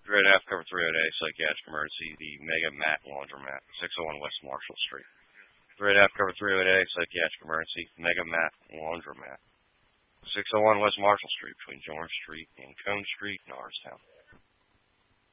3.5 cover 308, psychiatric emergency, the Mega Mat Laundromat, 601 West Marshall Street. 3.5 cover 308, psychiatric emergency, Mega Mat Laundromat, 601 West Marshall Street, between George Street and Cone Street in Norristown.